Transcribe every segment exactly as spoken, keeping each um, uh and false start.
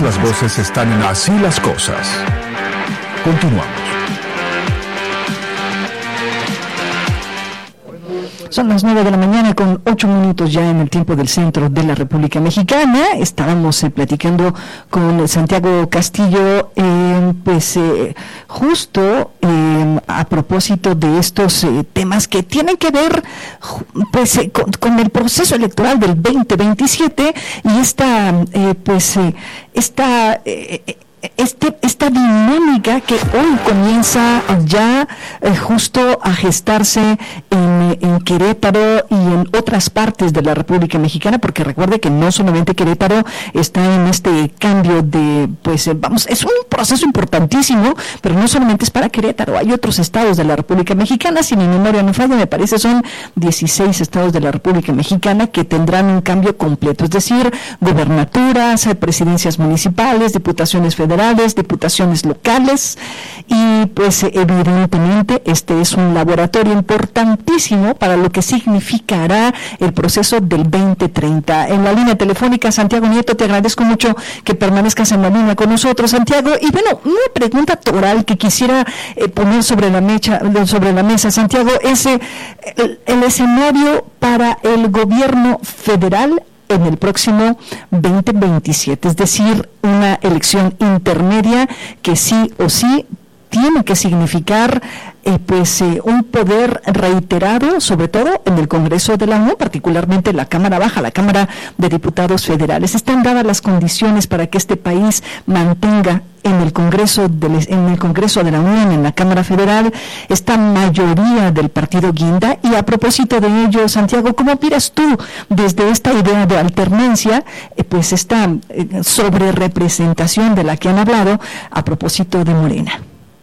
Todas las voces están en Así las Cosas. Continuamos. Son las nueve de la mañana con ocho minutos ya en el tiempo del centro de la República Mexicana. Estábamos eh, platicando con Santiago Castillo, eh, pues eh, justo eh, a propósito de estos eh, temas que tienen que ver pues eh, con, con el proceso electoral del veinte veintisiete y esta eh, pues eh, esta eh, Este, esta dinámica que hoy comienza ya eh, justo a gestarse en, en Querétaro y en otras partes de la República Mexicana, porque recuerde que no solamente Querétaro está en este cambio de, pues eh, vamos, es un proceso importantísimo, pero no solamente es para Querétaro, hay otros estados de la República Mexicana, si mi memoria no falla, me parece son dieciséis estados de la República Mexicana que tendrán un cambio completo, es decir, gobernaturas, presidencias municipales, diputaciones federales, diputaciones locales y pues evidentemente este es un laboratorio importantísimo para lo que significará el proceso del veinte treinta. En la línea telefónica, Santiago Nieto, te agradezco mucho que permanezcas en la línea con nosotros, Santiago. Y bueno, una pregunta toral que quisiera eh, poner sobre la, mecha, sobre la mesa, Santiago, es eh, el, el escenario para el gobierno federal en el próximo veinte veintisiete, es decir, una elección intermedia que sí o sí tiene que significar eh, pues eh, un poder reiterado, sobre todo en el Congreso de la U N, particularmente la Cámara Baja, la Cámara de Diputados Federales. Están dadas las condiciones para que este país mantenga en el Congreso de, en el Congreso de la Unión, en la Cámara Federal, esta mayoría del partido Guinda. Y a propósito de ello, Santiago, ¿cómo miras tú desde esta idea de alternancia, eh, pues esta eh, sobrerepresentación de la que han hablado a propósito de Morena?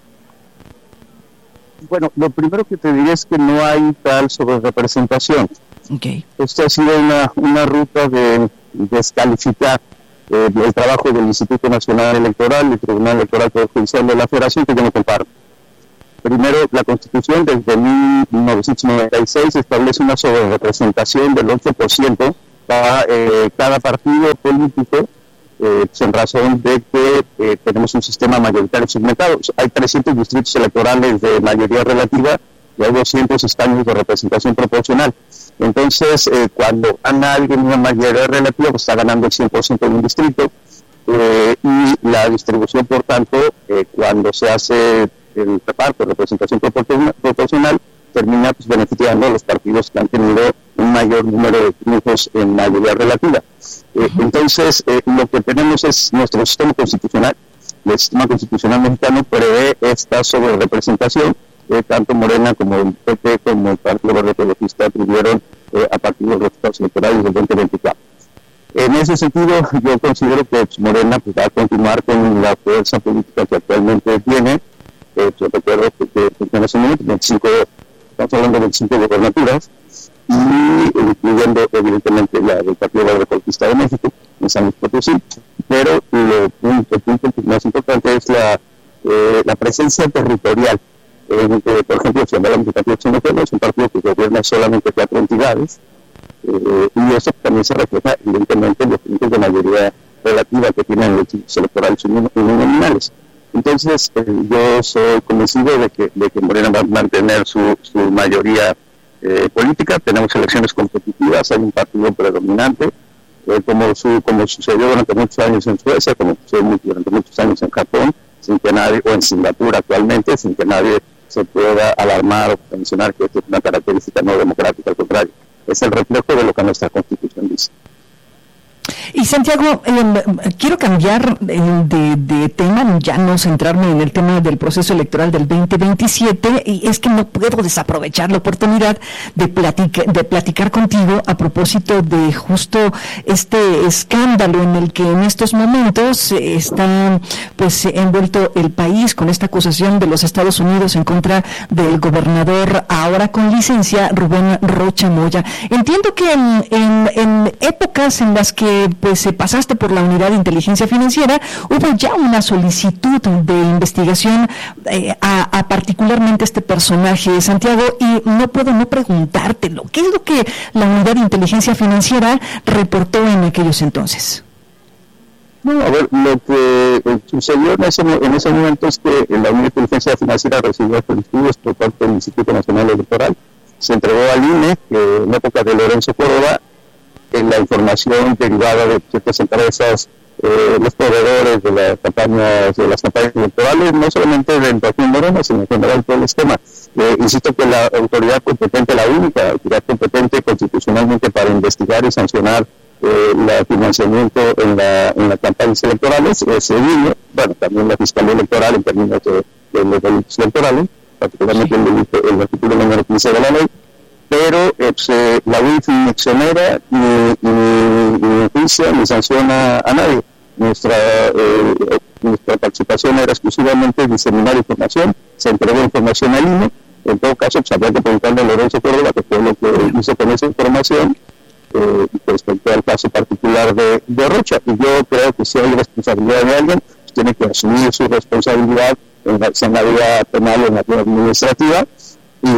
Bueno, lo primero que te diría es que no hay tal sobrerepresentación. Okay. Esto ha sido una, una ruta de descalificar eh, el trabajo del Instituto Nacional Electoral, el Tribunal Electoral Judicial de la Federación, que yo no comparto. Primero, la Constitución desde mil novecientos noventa y seis establece una sobrerepresentación del ocho por ciento para eh, cada partido político, eh, pues en razón de que eh, tenemos un sistema mayoritario segmentado. Hay trescientos distritos electorales de mayoría relativa y hay doscientos escaños de representación proporcional. Entonces, eh, cuando gana alguien una mayoría relativa, pues está ganando el cien por ciento de un distrito, eh, y la distribución, por tanto, eh, cuando se hace el reparto de representación proporcional, proporcional termina pues, beneficiando a los partidos que han tenido un mayor número de triunfos en mayoría relativa. Eh, entonces, eh, lo que tenemos es nuestro sistema constitucional. El sistema constitucional mexicano prevé esta sobrerepresentación. Eh, tanto Morena como el P T como el Partido Verde Ecologista tuvieron eh, a partir de los resultados electorales del veinte veinticuatro. En ese sentido, yo considero que pues, Morena pues, va a continuar con la fuerza política que actualmente tiene. Eh, yo recuerdo que, que, que en ese momento, veinticinco, estamos hablando de veinticinco gobernaturas, y incluyendo evidentemente la del Partido Verde Ecologista de México, en San Luis Potosí, pero lo, el punto más importante es la, eh, la presencia territorial. Eh, eh, por ejemplo, si hablamos del Partido Chino, es un partido que gobierna solamente cuatro entidades, eh, y eso también se refleja evidentemente en los puntos de mayoría relativa que tienen los distritos electorales uninominales. Entonces, eh, yo soy convencido de que, de que Morena va a mantener su, su mayoría eh, política. Tenemos elecciones competitivas, hay un partido predominante, eh, como, su, como sucedió durante muchos años en Suecia, como sucedió durante muchos años en Japón, sin que nadie, o en Singapur actualmente, sin que nadie se pueda alarmar o mencionar que esto es una característica no democrática, al contrario, es el reflejo de lo que nuestra Constitución dice. Y Santiago, eh, quiero cambiar eh, de, de tema, ya no centrarme en el tema del proceso electoral del veinte veintisiete, y es que no puedo desaprovechar la oportunidad de, platica, de platicar contigo a propósito de justo este escándalo en el que en estos momentos eh, está pues envuelto el país con esta acusación de los Estados Unidos en contra del gobernador ahora con licencia, Rubén Rocha Moya. Entiendo que en, en, en épocas en las que pues se pasaste por la unidad de inteligencia financiera, hubo ya una solicitud de investigación eh, a, a particularmente este personaje, Santiago, y no puedo no preguntártelo. ¿Qué es lo que la unidad de inteligencia financiera reportó en aquellos entonces? No, a ver, lo que eh, sucedió en ese, en ese momento es que la Unidad de Inteligencia Financiera recibió solicitudes por parte del Instituto Nacional Electoral, se entregó al I N E, que en época de Lorenzo Córdoba, en la información derivada de ciertas empresas, eh, los proveedores de las campañas de las campañas electorales, no solamente del Partido Morena, sino en general todo el esquema. Eh, insisto que la autoridad competente, la única autoridad competente constitucionalmente para investigar y sancionar eh, el financiamiento en la en las campañas electorales es el I N E, bueno, también la Fiscalía Electoral en términos de, de los delitos electorales, particularmente el delito, el artículo número quince de la ley, pero eh, pues, eh, la U I F ni exonera, ni, ni, ni enjuicia, ni sanciona a nadie. Nuestra, eh, nuestra participación era exclusivamente diseminar información, se entregó información al I N E, en todo caso pues habría que preguntarle a Lorenzo Córdoba que fue lo que hizo con esa información eh, respecto al caso particular de, de Rocha, y yo creo que si hay responsabilidad de alguien, pues tiene que asumir su responsabilidad en la, en la vía penal o en la vía administrativa. Y,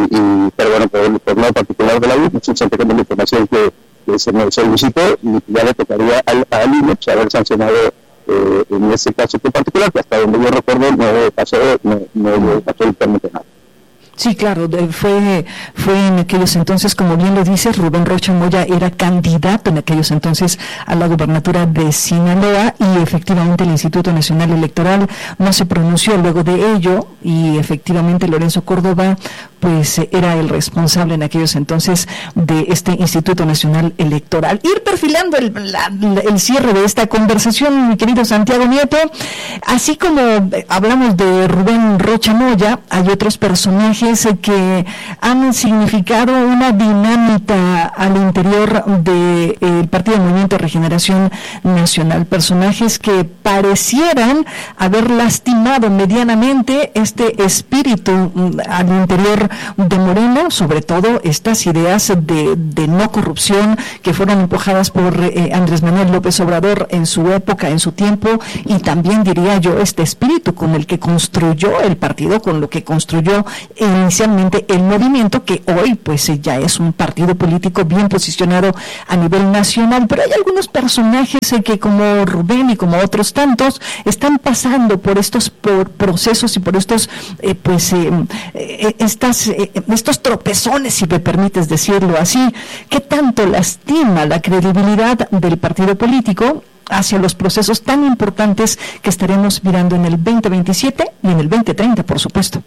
y pero bueno, por el, por el lado particular de la U I F, nosotros tenemos la información que, que se nos solicitó y ya le tocaría al, al I N E pues, haber sancionado eh, en ese caso en particular, que hasta donde yo recuerdo no pasó, no, no pasó absolutamente nada. Sí, claro, fue fue en aquellos entonces, como bien lo dices, Rubén Rocha Moya era candidato en aquellos entonces a la gubernatura de Sinaloa y efectivamente el Instituto Nacional Electoral no se pronunció luego de ello y efectivamente Lorenzo Córdoba pues era el responsable en aquellos entonces de este Instituto Nacional Electoral. Ir perfilando el, la, el cierre de esta conversación, mi querido Santiago Nieto, así como hablamos de Rubén Rocha Moya, hay otros personajes que han significado una dinámica al interior del de, Partido Movimiento de Regeneración Nacional, personajes que parecieran haber lastimado medianamente este espíritu al interior de Morena, sobre todo estas ideas de, de no corrupción que fueron empujadas por eh, Andrés Manuel López Obrador en su época, en su tiempo, y también diría yo este espíritu con el que construyó el partido, con lo que construyó inicialmente el movimiento, que hoy pues ya es un partido político bien posicionado a nivel nacional. Pero hay algunos personajes eh, que como Rubén y como otros tantos están pasando por estos por procesos y por estos eh, pues eh, eh, estas eh, estos tropezones, si me permites decirlo así, que tanto lastima la credibilidad del partido político hacia los procesos tan importantes que estaremos mirando en el veinte veintisiete y en el veinte treinta, por supuesto.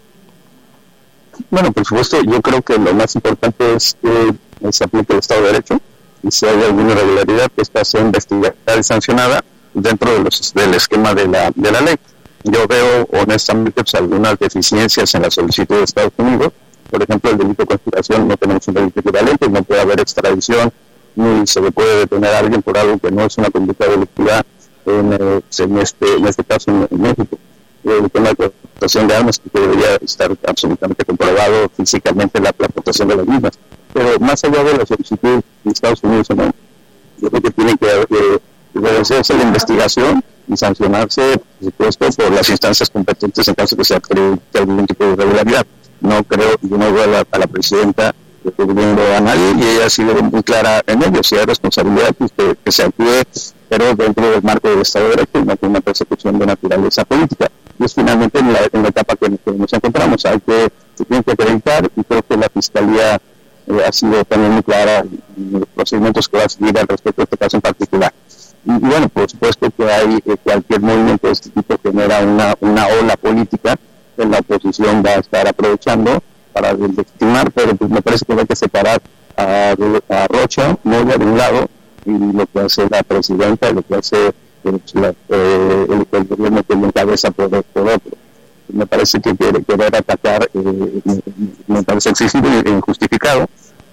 Bueno, por supuesto, yo creo que lo más importante es que se aplique el Estado de Derecho y si hay alguna irregularidad que esta sea investigada y sancionada dentro de los, del esquema de la de la ley. Yo veo honestamente pues, algunas deficiencias en la solicitud de Estados Unidos. Por ejemplo, el delito de conspiración, no tenemos un delito equivalente, no puede haber extradición, ni se le puede detener a alguien por algo que no es una conducta delictiva en, eh, en, este, en este caso en, en México. El tema de la aportación de armas, que debería estar absolutamente comprobado físicamente la, la aportación de las mismas. Pero más allá de la solicitud de Estados Unidos, ¿no? Yo creo que tiene que eh, hacerse la investigación y sancionarse, por supuesto, por las instancias competentes en caso que se acredite algún tipo de irregularidad. No creo, yo no veo a la, a la presidenta defendiendo a nadie y ella ha sido muy clara en ello. Si hay responsabilidad, pues que, que se actúe, pero dentro del marco del Estado de Derecho y no con una persecución de naturaleza política. Y es finalmente en la, en la etapa que, que nos encontramos. Hay que, se tiene que acreditar y creo que la Fiscalía eh, ha sido también muy clara en los procedimientos que va a seguir al respecto de este caso en particular. Y, y bueno, por supuesto que hay eh, cualquier movimiento de este tipo genera una, una ola política que la oposición va a estar aprovechando para deslegitimar, pero pues me parece que hay que separar a, a Rocha Moya de un lado y lo que hace la presidenta, lo que hace pues, la, eh, el, el gobierno que le encabeza por, por otro. Me parece que querer atacar eh, me, me parece excesivo e injustificado.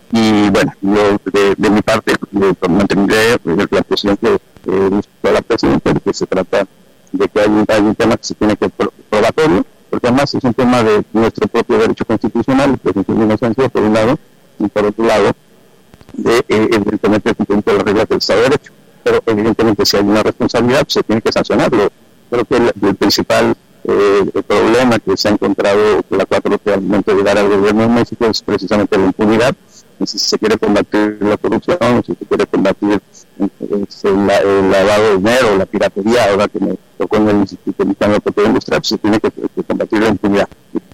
Y bueno, yo de, de mi parte mantendré la posición que eh, la presidenta, de que se trata de que hay un, hay un tema que se tiene que pro, probatorio, porque además es un tema de nuestro propio derecho constitucional, la presunción de inocencia por un lado, y por otro lado, de, eh, evidentemente, el cumplimiento de las reglas del Estado de Derecho. Pero evidentemente si hay una responsabilidad, pues, se tiene que sancionarlo. Creo que el, el principal eh, el problema que se ha encontrado la cuatro T al momento de llegar al gobierno de México es precisamente la impunidad. Y si se quiere combatir la corrupción, si se quiere combatir es el, el lavado de dinero, la piratería, ahora que me tocó en el Instituto Mexicano de Propiedad Industrial, pues se tiene que, que combatir la impunidad.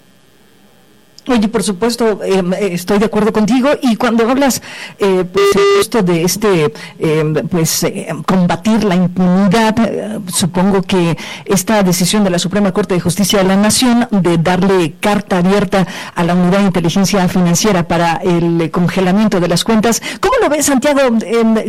Oye, por supuesto, eh, estoy de acuerdo contigo, y cuando hablas eh, pues justo de este eh, pues eh, combatir la impunidad, eh, supongo que esta decisión de la Suprema Corte de Justicia de la Nación de darle carta abierta a la Unidad de Inteligencia Financiera para el congelamiento de las cuentas, ¿cómo lo ves, Santiago? Eh,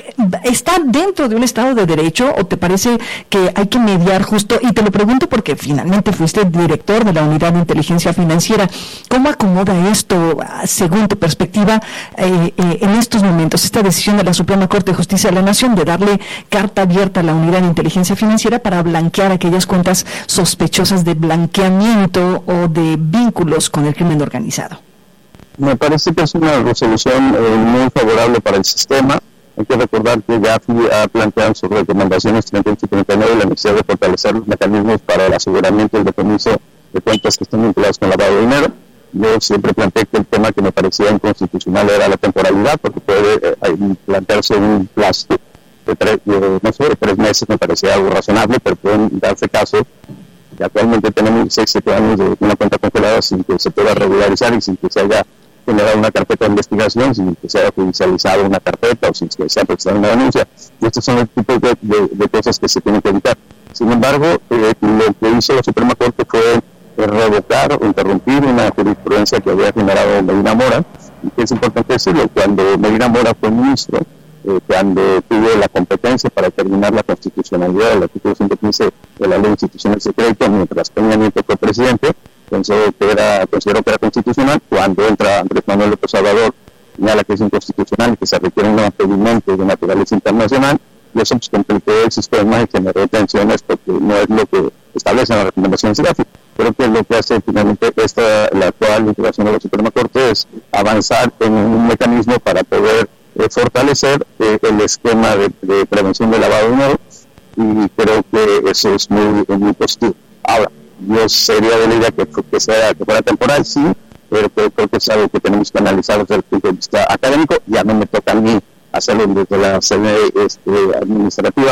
¿Está dentro de un Estado de Derecho o te parece que hay que mediar justo? Y te lo pregunto porque finalmente fuiste director de la Unidad de Inteligencia Financiera. ¿Cómo acomoda esto, según tu perspectiva, eh, eh, en estos momentos, esta decisión de la Suprema Corte de Justicia de la Nación de darle carta abierta a la Unidad de Inteligencia Financiera para blanquear aquellas cuentas sospechosas de blanqueamiento o de vínculos con el crimen organizado? Me parece que es una resolución eh, muy favorable para el sistema. Hay que recordar que Gafi ha planteado en sus recomendaciones treinta y ocho y treinta y nueve la necesidad de fortalecer los mecanismos para el aseguramiento y el decomiso de cuentas que estén vinculadas con lavado de dinero. Yo siempre planteé que el tema que me parecía inconstitucional era la temporalidad, porque puede eh, plantearse un plazo de tres, de, no sé, de tres meses, me parecía algo razonable, pero pueden darse casos que actualmente tenemos seis, siete años de una cuenta congelada sin que se pueda regularizar y sin que se haya generado una carpeta de investigación, sin que se haya judicializado una carpeta o sin que se haya presentado una denuncia. Y estos son el tipo de, de, de cosas que se tienen que evitar. Sin embargo, eh, lo que hizo la Suprema Corte fue revocar o interrumpir una jurisprudencia que había generado Medina Mora, y que es importante decirlo, cuando Medina Mora fue ministro, eh, cuando tuvo la competencia para determinar la constitucionalidad del artículo ciento quince de la Ley de Instituciones de Crédito, mientras Peña Nieto fue presidente, pensó que era, consideró que era constitucional. Cuando entra Andrés Manuel López Obrador, señala que es inconstitucional y que se requiere un impedimento de naturaleza internacional, y eso pues complicó el sistema y generó tensiones porque no es lo que establecen las recomendaciones de Gafi. Creo que lo que hace finalmente esta, la actual integración de la Suprema Corte es avanzar en un mecanismo para poder eh, fortalecer eh, el esquema de, de prevención del lavado de dinero, y creo que eso es muy, muy positivo. Ahora, yo sería de la idea que, que, sea, que fuera temporal, sí, pero creo, creo que es algo que tenemos que analizar desde el punto de vista académico. Ya no me toca a mí hacerlo desde la sede este, administrativa